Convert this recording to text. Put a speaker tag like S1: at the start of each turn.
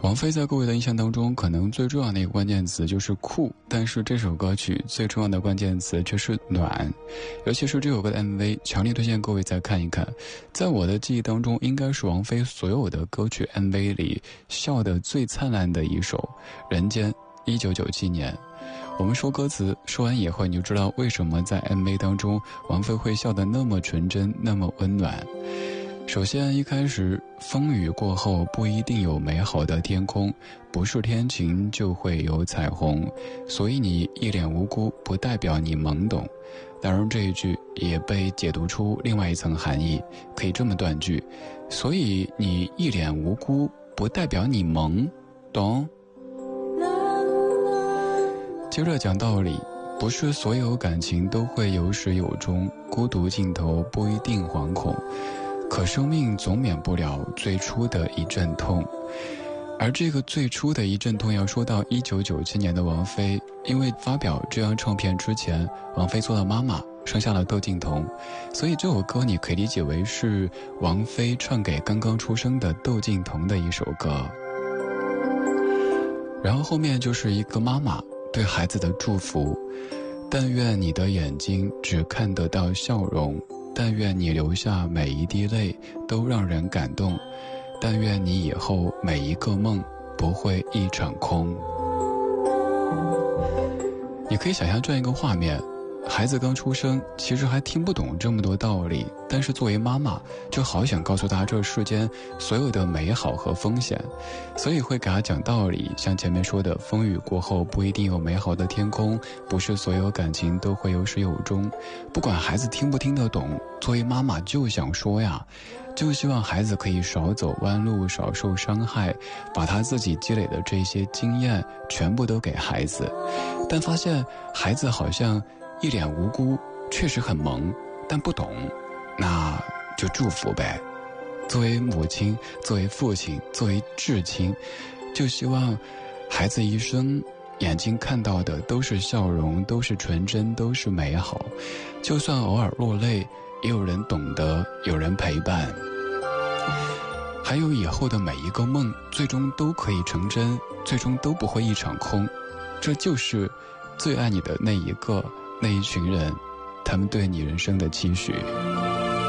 S1: 王菲在各位的印象当中，可能最重要的一个关键词就是酷，但是这首歌曲最重要的关键词却是暖。尤其是这首歌的 MV， 强烈推荐各位再看一看。在我的记忆当中，应该是王菲所有的歌曲 MV 里笑得最灿烂的一首《人间》，1997年。我们说歌词，说完以后你就知道为什么在 MV 当中王菲会笑得那么纯真，那么温暖。首先一开始，风雨过后不一定有美好的天空，不是天晴就会有彩虹，所以你一脸无辜不代表你懵懂。当然这一句也被解读出另外一层含义，可以这么断句，所以你一脸无辜不代表你懵懂。接着讲道理，不是所有感情都会有始有终，孤独尽头不一定惶恐，可生命总免不了最初的一阵痛。而这个最初的一阵痛要说到1997年的王菲，因为发表这张唱片之前，王菲做了妈妈，生下了窦靖童，所以这首歌你可以理解为是王菲唱给刚刚出生的窦靖童的一首歌。然后后面就是一个妈妈对孩子的祝福，但愿你的眼睛只看得到笑容，但愿你流下每一滴泪都让人感动，但愿你以后每一个梦不会一场空。你可以想象这样一个画面，孩子刚出生，其实还听不懂这么多道理，但是作为妈妈就好想告诉他这世间所有的美好和风险，所以会给他讲道理，像前面说的，风雨过后不一定有美好的天空，不是所有感情都会有始有终。不管孩子听不听得懂，作为妈妈就想说呀，就希望孩子可以少走弯路，少受伤害，把他自己积累的这些经验全部都给孩子。但发现孩子好像一脸无辜，确实很萌，但不懂，那就祝福呗。作为母亲，作为父亲，作为至亲，就希望孩子一生眼睛看到的都是笑容，都是纯真，都是美好，就算偶尔落泪，也有人懂得，有人陪伴，还有以后的每一个梦最终都可以成真，最终都不会一场空。这就是最爱你的那一个，那一群人，他们对你人生的期许。